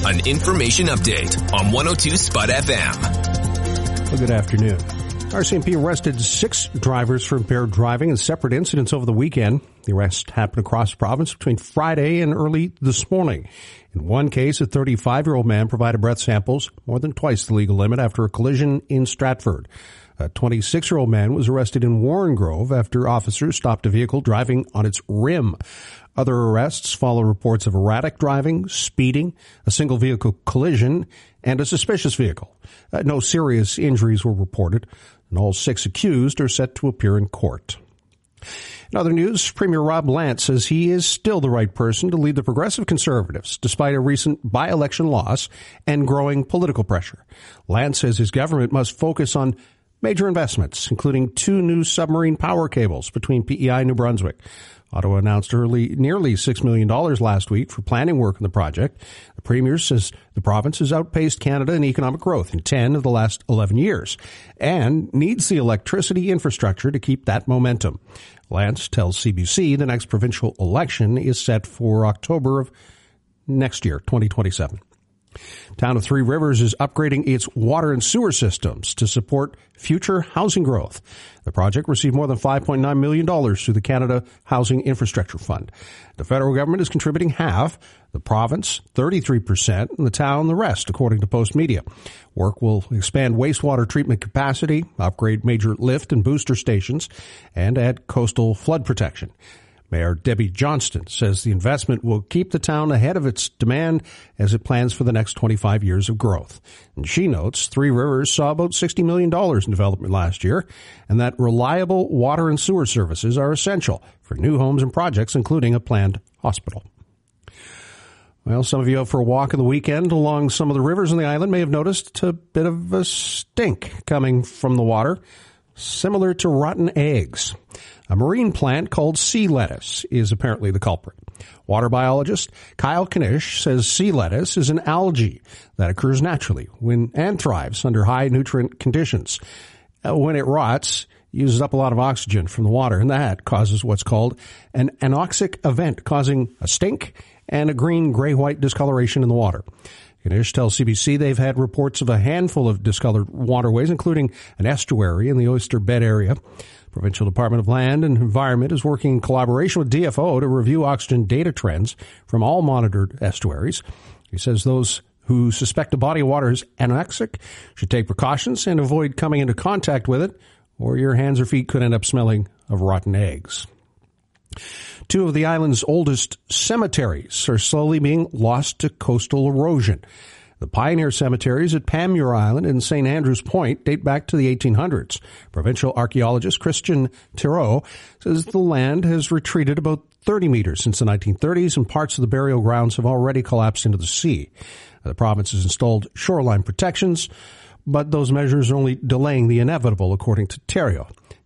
an information update on 102 Spud FM. Well, good afternoon. RCMP arrested 6 drivers for impaired driving in separate incidents over the weekend. The arrest happened across the province between Friday and early this morning. In one case, a 35-year-old man provided breath samples more than twice the legal limit after a collision in Stratford. A 26-year-old man was arrested in Warren Grove after officers stopped a vehicle driving on its rim. Other arrests follow reports of erratic driving, speeding, a single vehicle collision, and a suspicious vehicle. No serious injuries were reported, and all 6 accused are set to appear in court. In other news, Premier Rob Lance says he is still the right person to lead the Progressive Conservatives, despite a recent by-election loss and growing political pressure. Lance says his government must focus on major investments, including 2 new submarine power cables between PEI and New Brunswick. Ottawa announced nearly $6 million last week for planning work on the project. The Premier says the province has outpaced Canada in economic growth in 10 of the last 11 years and needs the electricity infrastructure to keep that momentum. Lance tells CBC the next provincial election is set for October of next year, 2027. Town of Three Rivers is upgrading its water and sewer systems to support future housing growth. The project received more than $5.9 million through the Canada Housing Infrastructure Fund. The federal government is contributing half, the province 33%, and the town the rest, according to Post Media. Work will expand wastewater treatment capacity, upgrade major lift and booster stations, and add coastal flood protection. Mayor Debbie Johnston says the investment will keep the town ahead of its demand as it plans for the next 25 years of growth. And she notes Three Rivers saw about $60 million in development last year, and that reliable water and sewer services are essential for new homes and projects, including a planned hospital. Well, some of you out for a walk on the weekend along some of the rivers on the island may have noticed a bit of a stink coming from the water, similar to rotten eggs. A marine plant called sea lettuce is apparently the culprit. Water biologist Kyle Knish says sea lettuce is an algae that occurs naturally and thrives under high nutrient conditions. When it rots, it uses up a lot of oxygen from the water, and that causes what's called an anoxic event, causing a stink and a green-gray-white discoloration in the water. Knish tells CBC they've had reports of a handful of discolored waterways, including an estuary in the Oyster Bed area. Provincial Department of Land and Environment is working in collaboration with DFO to review oxygen data trends from all monitored estuaries. He says those who suspect a body of water is anoxic should take precautions and avoid coming into contact with it, or your hands or feet could end up smelling of rotten eggs. 2 of the island's oldest cemeteries are slowly being lost to coastal erosion. The pioneer cemeteries at Panmure Island and St. Andrews Point date back to the 1800s. Provincial archaeologist Christian Thiroux says the land has retreated about 30 meters since the 1930s, and parts of the burial grounds have already collapsed into the sea. The province has installed shoreline protections, but those measures are only delaying the inevitable, according to Thiroux.